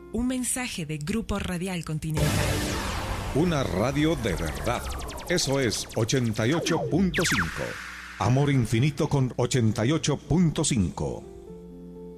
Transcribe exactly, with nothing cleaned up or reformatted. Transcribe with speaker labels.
Speaker 1: Un mensaje de Grupo Radial Continental.
Speaker 2: Una radio de verdad. Eso es ochenta y ocho punto cinco. Amor infinito con ochenta y ocho punto cinco.